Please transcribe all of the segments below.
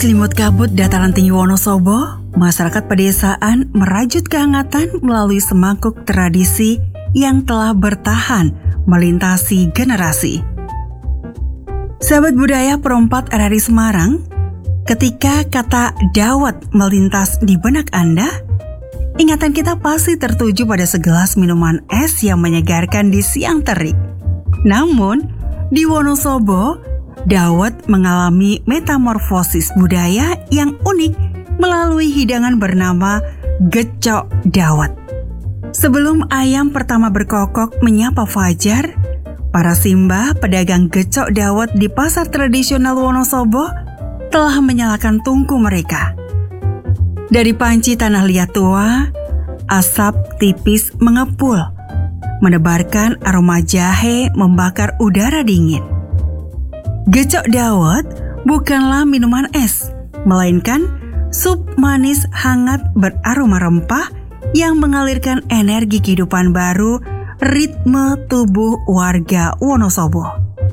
selimut kabut dataran tinggi Wonosobo, masyarakat pedesaan merajut kehangatan melalui semangkuk tradisi yang telah bertahan melintasi generasi. Sahabat budaya perompat RRI Semarang, ketika kata dawet melintas di benak Anda, ingatan kita pasti tertuju pada segelas minuman es yang menyegarkan di siang terik. Namun, di Wonosobo, dawet mengalami metamorfosis budaya yang unik melalui hidangan bernama gecok dawet. Sebelum ayam pertama berkokok menyapa fajar, para simbah pedagang gecok dawet di pasar tradisional Wonosobo telah menyalakan tungku mereka. Dari panci tanah liat tua, asap tipis mengepul, menebarkan aroma jahe membakar udara dingin. Gecok dawet bukanlah minuman es, melainkan sup manis hangat beraroma rempah yang mengalirkan energi kehidupan baru ritme tubuh warga Wonosobo.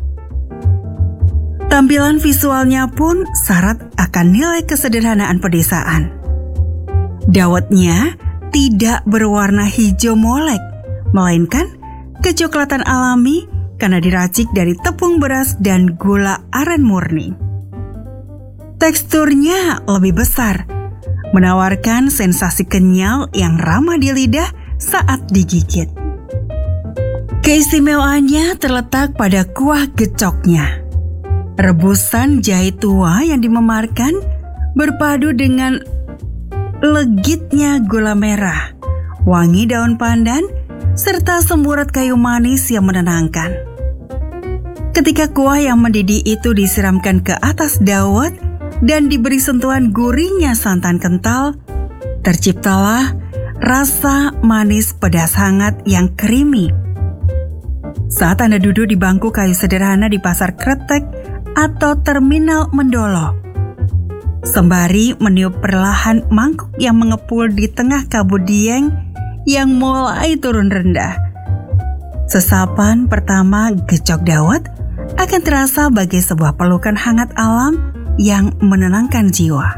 Tampilan visualnya pun syarat akan nilai kesederhanaan pedesaan. Dawetnya tidak berwarna hijau molek, melainkan kecoklatan alami karena diracik dari tepung beras dan gula aren murni. Teksturnya lebih besar, menawarkan sensasi kenyal yang ramah di lidah saat digigit. Keistimewaannya terletak pada kuah gecoknya. Rebusan jahe tua yang dimemarkan berpadu dengan legitnya gula merah, wangi daun pandan, serta semburat kayu manis yang menenangkan. Ketika kuah yang mendidih itu disiramkan ke atas dawet dan diberi sentuhan gurihnya santan kental, terciptalah rasa manis pedas hangat yang creamy. Saat Anda duduk di bangku kayu sederhana di Pasar Kretek atau Terminal Mendolo, sembari meniup perlahan mangkuk yang mengepul di tengah kabut dieng yang mulai turun rendah, sesapan pertama gecok dawet akan terasa bagai sebuah pelukan hangat alam yang menenangkan jiwa.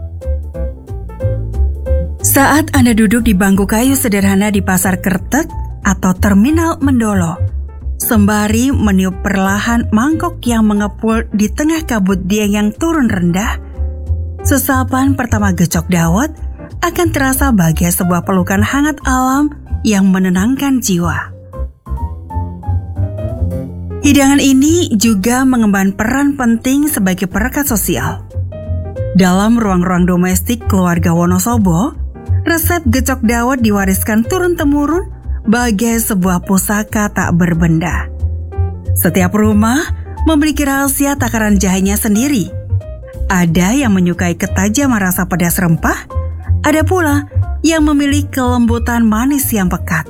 Saat Anda duduk di bangku kayu sederhana di Pasar Kretek atau Terminal Mendolo, sembari meniup perlahan mangkok yang mengepul di tengah kabut dieng yang turun rendah, sesapan pertama gecok dawet akan terasa bagai sebuah pelukan hangat alam yang menenangkan jiwa. Hidangan ini juga mengemban peran penting sebagai perekat sosial. Dalam ruang-ruang domestik keluarga Wonosobo, resep gecok dawet diwariskan turun-temurun bagai sebuah pusaka tak berbenda. Setiap rumah memiliki rahasia takaran jahenya sendiri. Ada yang menyukai ketajaman rasa pedas rempah, ada pula yang memilih kelembutan manis yang pekat.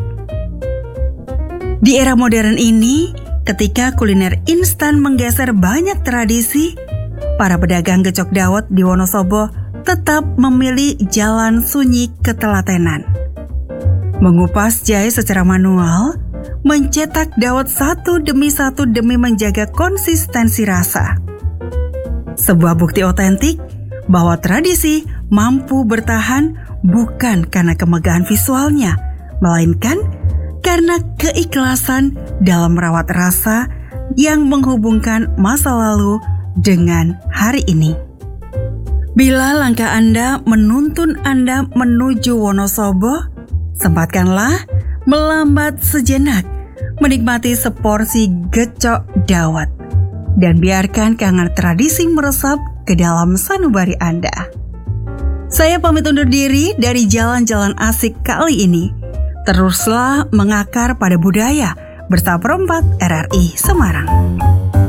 Di era modern ini, ketika kuliner instan menggeser banyak tradisi, para pedagang gecok dawet di Wonosobo tetap memilih jalan sunyi ketelatenan. Mengupas jahe secara manual, mencetak dawet satu demi satu demi menjaga konsistensi rasa. Sebuah bukti otentik bahwa tradisi mampu bertahan bukan karena kemegahan visualnya, melainkan karena keikhlasan dalam merawat rasa yang menghubungkan masa lalu dengan hari ini. Bila langkah Anda menuntun Anda menuju Wonosobo, sempatkanlah melambat sejenak, menikmati seporsi gecok dawet, dan biarkan kehangat tradisi meresap ke dalam sanubari Anda. Saya pamit undur diri dari jalan-jalan asik kali ini. Teruslah mengakar pada budaya bersama Perompak RRI Semarang.